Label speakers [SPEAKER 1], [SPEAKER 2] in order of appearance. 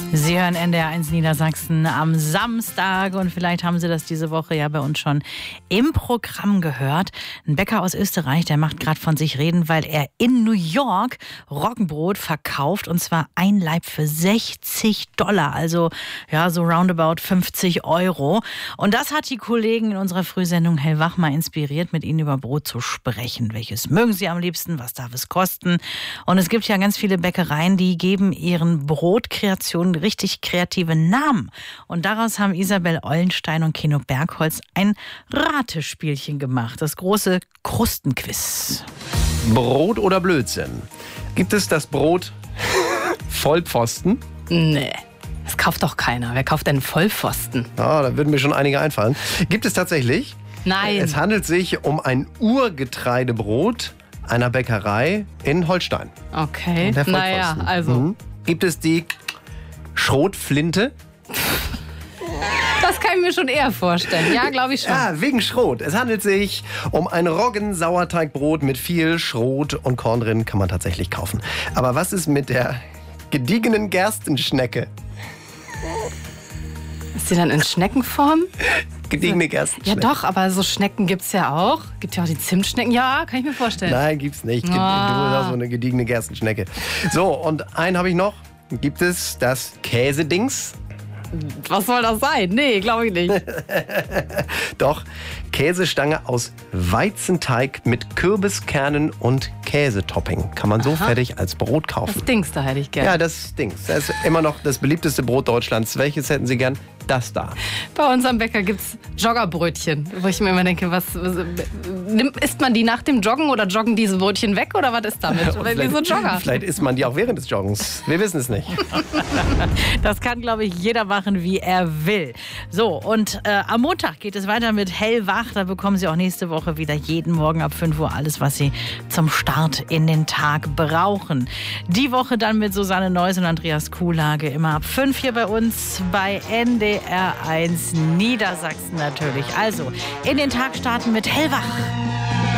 [SPEAKER 1] Sie hören NDR1 Niedersachsen am Samstag und vielleicht haben Sie das diese Woche ja bei uns schon im Programm gehört. Ein Bäcker aus Österreich, der macht gerade von sich reden, weil er in New York Roggenbrot verkauft und zwar ein Laib für $60, also ja so roundabout 50 €. Und das hat die Kollegen in unserer Frühsendung Hellwach mal inspiriert, mit Ihnen über Brot zu sprechen. Welches mögen Sie am liebsten? Was darf es kosten? Und es gibt ja ganz viele Bäckereien, die geben ihren Brotkreationen richtig kreative Namen. Und daraus haben Isabel Eulenstein und Keno Bergholz ein Ratespielchen gemacht. Das große Krustenquiz.
[SPEAKER 2] Brot oder Blödsinn? Gibt es das Brot Vollpfosten?
[SPEAKER 3] Nee, das kauft doch keiner. Wer kauft denn Vollpfosten?
[SPEAKER 2] Da würden mir schon einige einfallen. Gibt es tatsächlich?
[SPEAKER 3] Nein.
[SPEAKER 2] Es handelt sich um ein Urgetreidebrot einer Bäckerei in Holstein.
[SPEAKER 3] Okay,
[SPEAKER 2] Der
[SPEAKER 3] naja,
[SPEAKER 2] Vollpfosten.
[SPEAKER 3] also.
[SPEAKER 2] Gibt es die Schrotflinte?
[SPEAKER 3] Das kann ich mir schon eher vorstellen. Ja, glaube ich schon.
[SPEAKER 2] Ja, wegen Schrot. Es handelt sich um ein Roggen-Sauerteigbrot mit viel Schrot und Korn drin, kann man tatsächlich kaufen. Aber was ist mit der gediegenen Gerstenschnecke?
[SPEAKER 3] Ist die dann in Schneckenform?
[SPEAKER 2] Gediegene
[SPEAKER 3] Ja
[SPEAKER 2] Gerstenschnecke.
[SPEAKER 3] doch, aber so Schnecken gibt's ja auch. Gibt ja auch die Zimtschnecken. Ja, kann ich mir vorstellen.
[SPEAKER 2] Nein, gibt's nicht. Du hast so eine gediegene Gerstenschnecke. So, und einen habe ich noch. Gibt es das Käsedings?
[SPEAKER 3] Was soll das sein? Nee, glaube ich nicht.
[SPEAKER 2] Doch, Käsestange aus Weizenteig mit Kürbiskernen und Käsetopping. Kann man so fertig als Brot kaufen.
[SPEAKER 3] Das Dings da hätte ich gerne.
[SPEAKER 2] Ja, das Dings. Das ist immer noch das beliebteste Brot Deutschlands. Welches hätten Sie gern? Das da.
[SPEAKER 3] Bei uns am Bäcker gibt's Joggerbrötchen, wo ich mir immer denke, isst man die nach dem Joggen oder joggen diese Brötchen weg oder was ist damit? Weil die so Jogger.
[SPEAKER 2] Vielleicht isst man die auch während des Joggens. Wir wissen es nicht.
[SPEAKER 1] Das kann, glaube ich, jeder machen, wie er will. So, und am Montag geht es weiter mit Hellwach. Da bekommen Sie auch nächste Woche wieder jeden Morgen ab 5 Uhr alles, was Sie zum Start in den Tag brauchen. Die Woche dann mit Susanne Neuss und Andreas Kuhlage immer ab 5 hier bei uns bei NDR1 Niedersachsen natürlich. Also, in den Tag starten mit Hellwach.